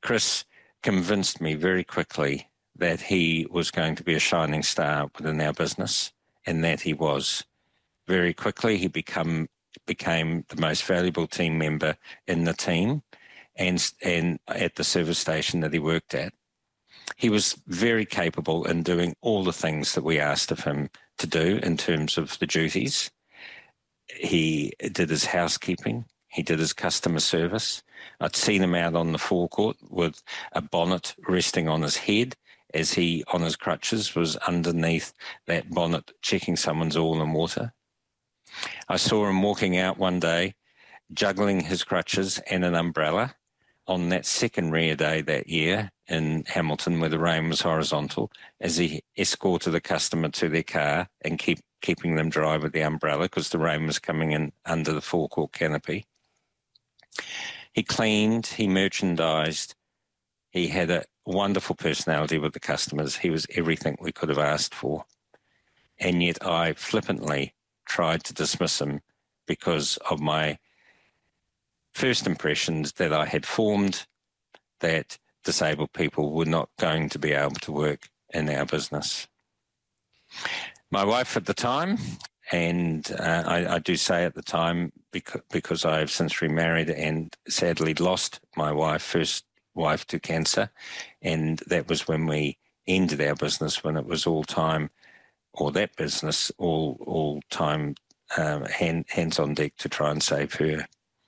Chris convinced me very quickly that he was going to be a shining star within our business, and that he was. Very quickly, he became the most valuable team member in the team and at the service station that he worked at. He was very capable in doing all the things that we asked of him to do in terms of the duties. He did his housekeeping. He did his customer service. I'd seen him out on the forecourt with a bonnet resting on his head as he, on his crutches, was underneath that bonnet checking someone's oil and water. I saw him walking out one day, juggling his crutches and an umbrella on that second rare day that year in Hamilton where the rain was horizontal, as he escorted a customer to their car and keeping them dry with the umbrella because the rain was coming in under the forecourt canopy. He cleaned, he merchandised, he had a wonderful personality with the customers. He was everything we could have asked for. And yet I flippantly tried to dismiss him because of my first impressions that I had formed that disabled people were not going to be able to work in our business. My wife at the time, and I do say at the time because I have since remarried and sadly lost my first wife to cancer, and that was when we ended our business, when it was all time, or that business all time hands on deck to try and save her.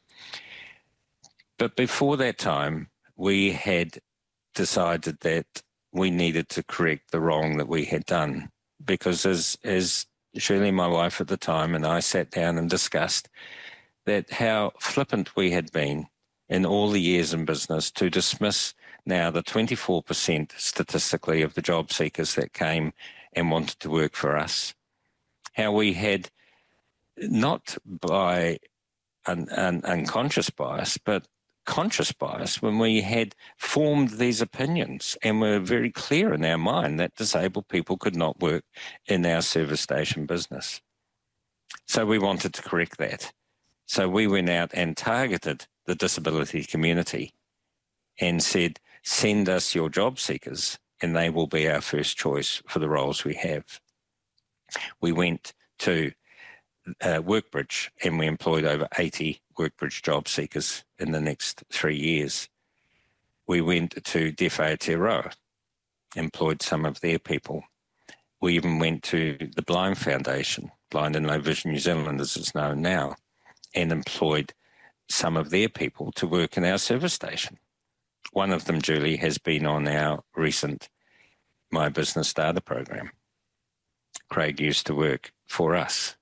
But before that time, we had decided that we needed to correct the wrong that we had done, because as Shirley, my wife at the time, and I sat down and discussed that how flippant we had been in all the years in business to dismiss now the 24% statistically of the job seekers that came and wanted to work for us, how we had, not by an unconscious bias, but conscious bias, when we had formed these opinions and were very clear in our mind that disabled people could not work in our service station business. So we wanted to correct that. So we went out and targeted the disability community and said, send us your job seekers and they will be our first choice for the roles we have. We went to Workbridge and we employed over 80 Workbridge job seekers in the next 3 years. We went to Deaf Aotearoa, employed some of their people. We even went to the Blind Foundation, Blind and Low Vision New Zealand as it's known now, and employed some of their people to work in our service station. One of them, Julie, has been on our recent My Business Starter program. Craig used to work for us.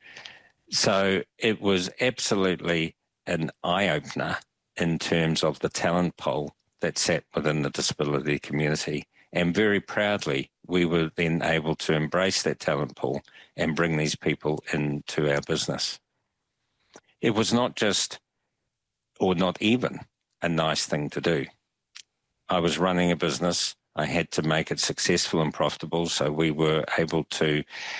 So it was absolutely an eye-opener in terms of the talent pool that sat within the disability community. And very proudly, we were then able to embrace that talent pool and bring these people into our business. It was not just, or not even, a nice thing to do. I was running a business. I had to make it successful and profitable, so we were able to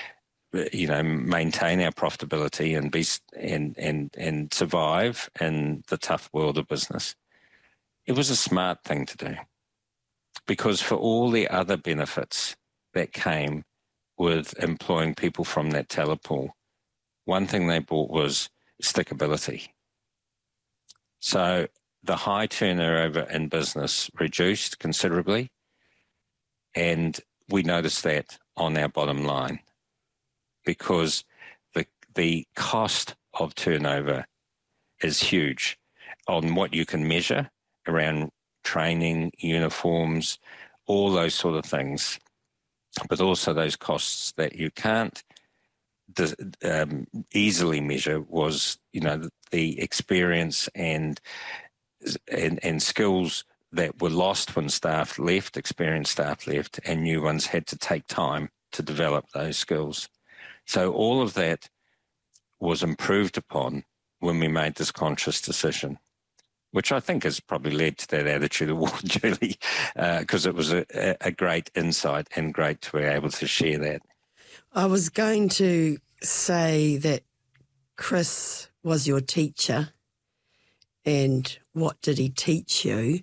maintain our profitability and be and survive in the tough world of business. It was a smart thing to do, because for all the other benefits that came with employing people from that talent pool, one thing they brought was stickability. So the high turnover in business reduced considerably, and we noticed that on our bottom line, because the cost of turnover is huge on what you can measure around training, uniforms, all those sort of things, but also those costs that you can't easily measure was, the experience and skills that were lost when staff left, experienced staff left, and new ones had to take time to develop those skills. So all of that was improved upon when we made this conscious decision, which I think has probably led to that attitude award, Julie, because it was a great insight and great to be able to share that. I was going to say that Chris was your teacher, and what did he teach you?